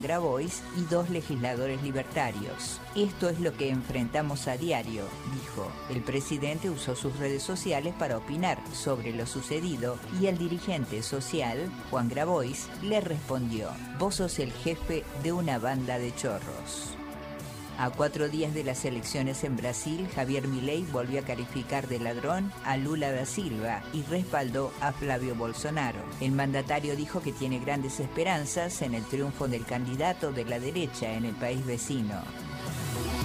Grabois y 2 legisladores libertarios. Esto es lo que enfrentamos a diario, dijo. El presidente usó sus redes sociales para opinar sobre lo sucedido y el dirigente social, Juan Grabois, le respondió: vos sos el jefe de una banda de chorros. A 4 días de las elecciones en Brasil, Javier Milei volvió a calificar de ladrón a Lula da Silva y respaldó a Flavio Bolsonaro. El mandatario dijo que tiene grandes esperanzas en el triunfo del candidato de la derecha en el país vecino.